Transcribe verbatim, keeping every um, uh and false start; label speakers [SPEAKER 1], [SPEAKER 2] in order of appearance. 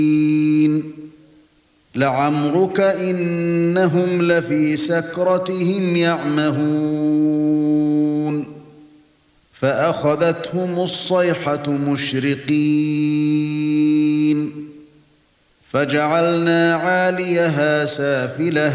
[SPEAKER 1] لعمرك إنهم لفي سكرتهم يعمهون فأخذتهم الصيحة مشرقين فجعلنا عاليها سافلها